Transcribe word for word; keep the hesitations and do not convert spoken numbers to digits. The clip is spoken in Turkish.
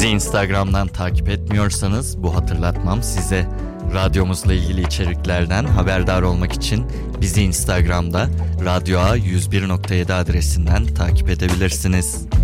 Bizi Instagram'dan takip etmiyorsanız bu hatırlatmam size. Radyomuzla ilgili içeriklerden haberdar olmak için bizi Instagram'da radyo a yüz bir nokta yedi adresinden takip edebilirsiniz.